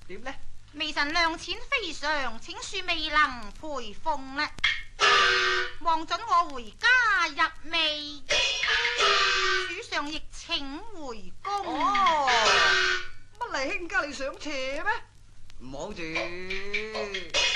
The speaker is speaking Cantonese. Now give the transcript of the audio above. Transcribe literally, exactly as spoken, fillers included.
點呢？ 微臣量淺非常，請恕未能回奉呢。望准我回家入味，主上亦請回宮。 哦，乜嚟卿家你上斜咩？唔好住。